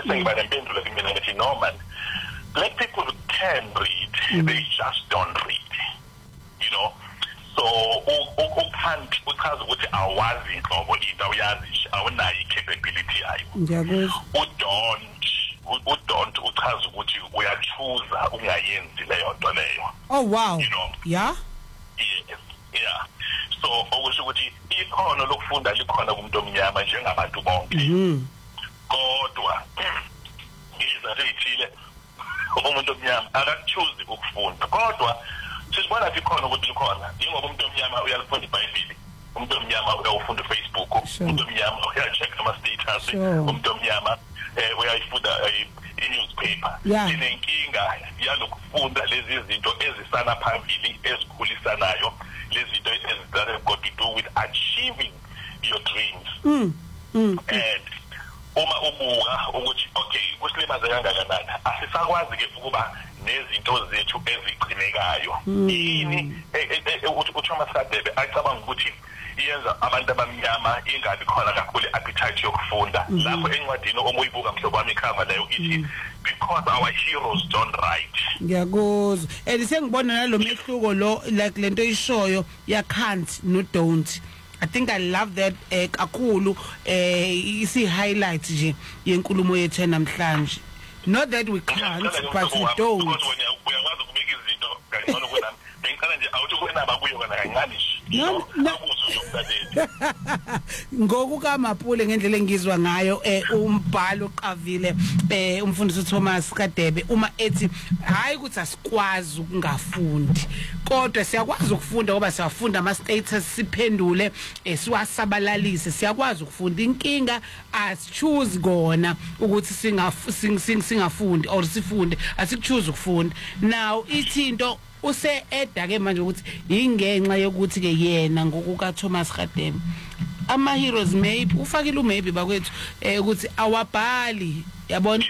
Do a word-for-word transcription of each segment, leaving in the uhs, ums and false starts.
sengibane impendulo kimina ngithi no man, black people can read, mm. they just don't read, you know. So ukanti uchaza ukuthi awazi inhlobo into awuyazi awunayo capability yayo. Ngiyakuzwa. Udont udont uchaza ukuthi uyachuza ungayenzi leyo nto leyo. Oh wow. You know. Yeah. Yes. Yeah. So okusho ukuthi ikhono lokufunda likhona kumuntu omnyama njengabantu bonke. Mhm. Kodwa iza lethile umuntu omnyama akachuzi ukufunda. Kodwa sibona ukuthi khona ukuthi likhona. Ingoba umuntu omnyama uyalifunda iBhayibheli. Umuntu omnyama uyawufunda Facebook. Umuntu omnyama uyacheck ama status. Umuntu omnyama eh uyayifunda i-newspaper. Inenkinga yalokufunda lezi zinto ezisana phambili ezikhulisanayo. Lezi zinto that have got to do with achieving your dreams. Mm. Mm. And uma ubuka ukuthi okay kusilimaza kangakanani asisakwazi ke ukuba nezinto zethu eziqinekayo yini uThomas Radebe acabanga ukuthi iyenza abantu abamnyama ingabi khona kakhulu appetite yokufunda lapho encwadini omuyibuka mhlobo wami ikhava leyo ithi because our heroes don't write. Ngiyakuzwa elisengibona nalo mehluko lo like lento ishoyo ya can't no don't. I think I love that kakhulu eh isi highlight nje yenkulumo yethu namhlanje. Not that we can't but we don't. Uyakwazi ukubeka izinto ngcono kwena. Ngicela nje awuthi kwena babuyo kana kancane nje. Akuzo ukubadela. Ngoku kaMapule ngendlela engizwa ngayo eh umbhalo oqavile eh umfundisi uThomas Radebe uma ethi hayi ukuthi asikwazi ukungafundi kodwa siyakwazi ukufunda ngoba siyafunda ama status siphendule siwasabalalise siyakwazi ukufunda inkinga asichoose gona ukuthi singafundi or sifunde asikuchoose ukufunda now ithinto use edake manje ukuthi ingenxa yokuthi ke yena ngokuka Thomas Radebe ama heroes maybe ufakile maybe bakwethu eh ukuthi awabhali yabona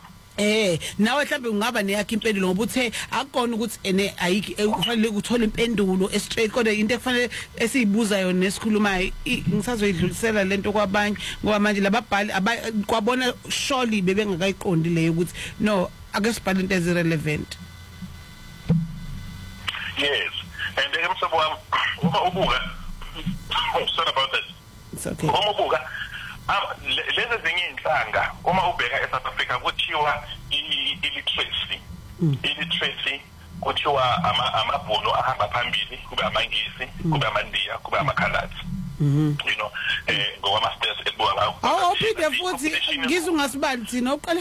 eh nawe mhlambe ungaba neyakhe impendulo ngoba uthe akukona ukuthi ene ayiki kufanele ukuthola impendulo straight kodwa into efanele esiyibuza yona nesikhulumayo ngisazoyidlulisela lento kwabanye ngoba manje lababhali kwabona surely bebengakayiqondi leyo ukuthi no ake sibhale into ezirelevant. Yes, and then mhlobo wami uma ubuka sorry about that. It's okay. Uma ubuka lezi zinye inhlanga uma ubheka eSouth Africa kuthiwa illiteracy. Illiteracy kuthiwa ama amabhono ahamba phambili kube amangisi kube amandiya kube amakhaladi. Mhm. You know eh ngoba masters ebuka ngawo. Oh phinde futhi ngizwe ngasibali thina uqale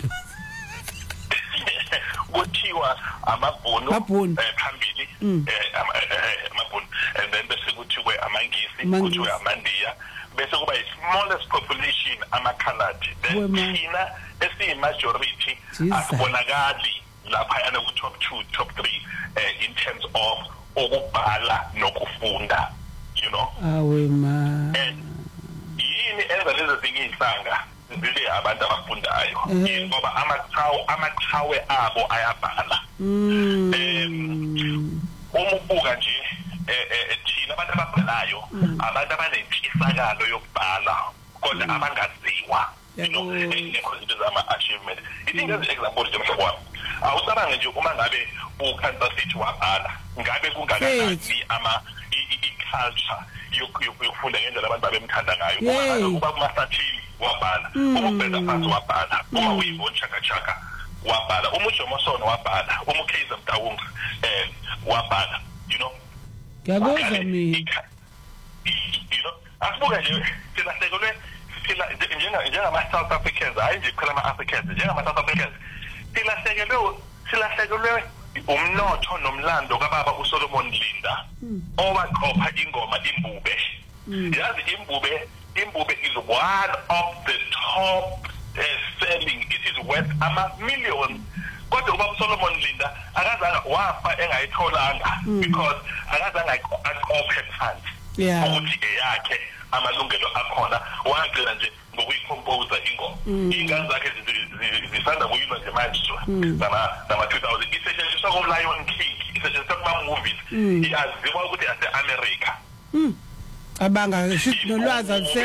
kuthiwa amabhono eh phambili eh amabhono and then bese kuthiwe amangisi kuthiwe amandiya bese kuba i smallest population amakhaladi then thina esi majority asibonakali lapha yana ku top two top three uh, in terms of ukubhala nokufunda, you know. Awe ma and yini enza lezi zinto inhlanga zile abantu abafundayo ngoba amathawu amathawe abo ayabhala. Mm. em umubuka nje eh thina abantu ababhalayo abantu abanentshisakalo yokubhala kodwa abangaziwa, you know, because zama achievement. Ithi ngeze example nje mhlobo wami awucabange nje uma ngabe uKansas City wabhala ngabe kungakanani ama i-culture yokufunda ngendlela abantu babemthanda ngayo kuba kumasathili wabhala uma ubheka phansi wabhala uma uyibona chaka chaka wabhala uma uJomo Sono wabhala uma uKaizer Mtawunga eh wabhala, you know. Ngiyakuzwa mina, you know, asibuka nje silahlekelwe sila njenga njengama South Africans hayi nje phela ama Africans njengama South Africans silahlekelwe silahlekelwe umnotho nomlando kababa uSolomon Linda owaqopha ingoma Imbube. Yazi Imbube Imbube is one of the top uh, selling, it is worth ama millions. Kodwa ubaba Solomon Linda akazanga wafa engayitholanga because akazanga aqophe phansi ukuthi eyakhe amalungelo akhona waqela nje ngokuyicompose ingoma. Ingane zakhe zisanda kuyilwa nje manje nama nama two thousand isetshenziswa ku Lion King, isetshenziswa kuma movies iyaziwa ukuthi ase America. Abanga nolwazi